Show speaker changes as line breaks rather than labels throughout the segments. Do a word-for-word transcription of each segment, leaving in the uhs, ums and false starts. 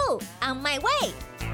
On my way。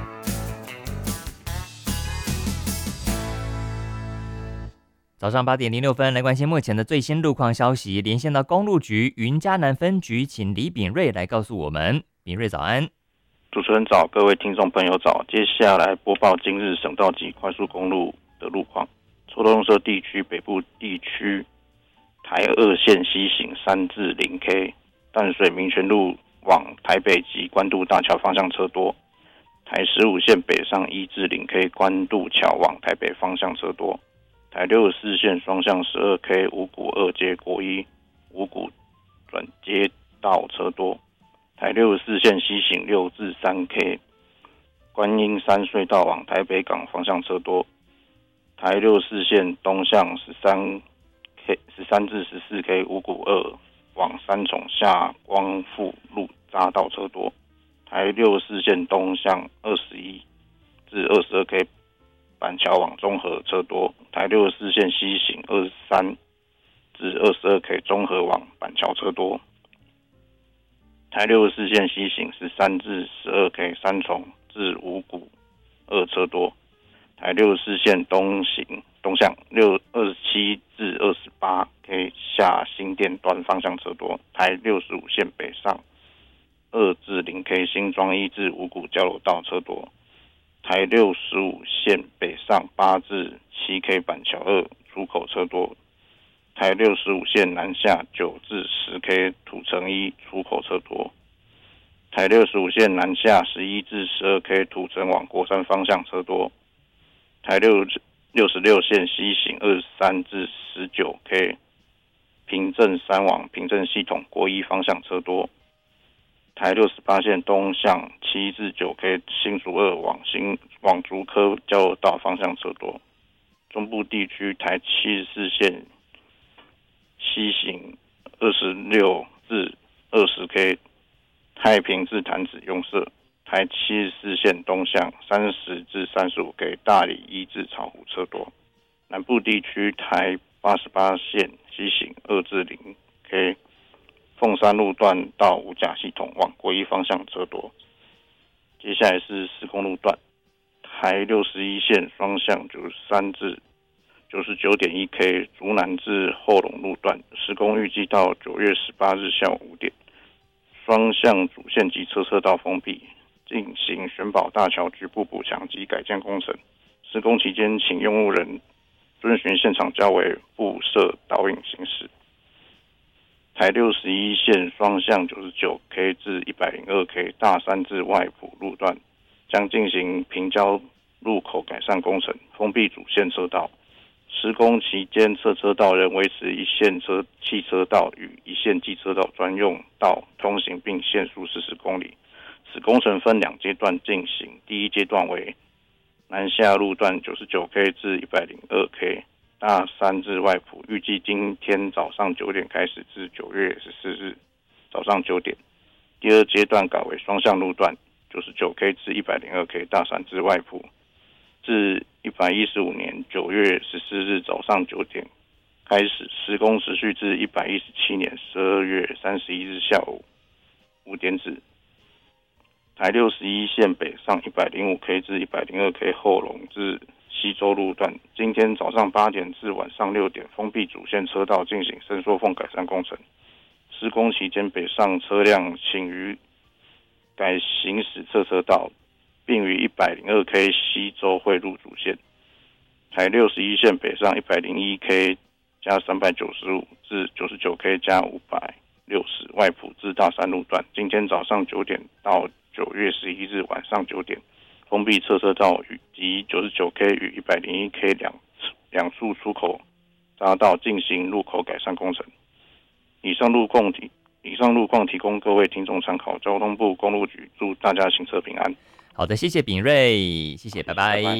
早上八点零六分，来关心目前的最新路况消息。连线到公路局云嘉南分局，请李炳瑞来告诉我们。炳瑞早安。
主持人早，各位听众朋友早。接下来播报今日省道及快速公路的路况。抽动社地区北部地区台二线西行三至零 K， 淡水民权路往台北及关渡大桥方向车多。台十五线北上一至零 K， 关渡桥往台北方向车多。台六十四线双向十二 K， 五股二街国一五股转接道车多。台六十四线西行六至三 K， 观音山隧道往台北港方向车多。台六十四线东向十三 K 十三至十四 K， 五股二往三重下光复路匝道车多。台六十四线东向二十一至二十二 K， 板桥往中和车多。台六十四线西行二十三至二十二 K， 中和往板桥车多。台六十四线西行十三至十二 K， 三重至五股二车多。台六十四线东行东向二十七至二十八 K 下新店段方向车多。台六十五线北上二至零 K 新庄一至五股交流道车多。台六十五线北上八至七 K 板桥二出口车多。台六十五线南下九至十 K 土城一出口车多。台六十五线南下十一至十二 K 土城往国山方向车多。台六十六线西行二十三至十九 K 平镇山往平镇系统国一方向车多。台六十八线东向七至九 K 新竹二往新往竹科交流道方向车多。中部地区台七十四线西行二十六至二十 K 太平至潭子用社。台七十四线东向三十至三十五 K 大里一至草湖车多。南部地区台八十八线西行二至零 K 凤山路段到五甲系统往国一方向车多。接下来是施工路段，台六十一线双向九十三至九十九点一 K 竹南至后龙路段施工预计到九月十八日下午五点，双向主线及车车道封闭，进行玄宝大桥局部补强及改建工程。施工期间，请用务人遵循现场较为布设导引行驶。台六十一线双向九十九 K 至一百零二 K 大山至外埔路段将进行平交路口改善工程，封闭主线车道。施工期间，侧车道仍维持一线车汽车道与一线机车道专用道通行，并限速四十公里。此工程分两阶段进行，第一阶段为南下路段九十九 K 至一百零二 K 大山至外埔，预计今天早上九点开始至九月十四日早上九点。第二阶段改为双向路段九十九 K 至一百零二 K 大山至外埔，自一百一十五年九月十四日早上九点开始，施工持续至一百一十七年十二月三十一日下午五点止。台六十一线北上一百零五 K 至一百零二 K 后龙至西周路段，今天早上八点至晚上六点封闭主线车道进行伸缩缝改善工程。施工期间，北上车辆请于改行驶侧车道，并于一百零二 K 西周汇入主线。台六十一线北上一百零一 K 加三百九十五至九十九 K 加五百六十外埔至大山路段，今天早上九点到九月十一日晚上九点，封闭侧车道及九十九 K 与一百零一 K 两两处出口匝道进行路口改善工程。以上路况提以上路况提供各位听众参考。交通部公路局祝大家行车平安。
好的，谢谢炳瑞，谢谢，拜拜。
拜拜。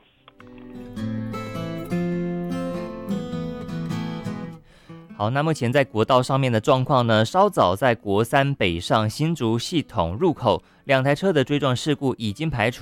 好，那目前在国道上面的状况呢？稍早在国三北上新竹系统入口，两台车的追撞事故已经排除。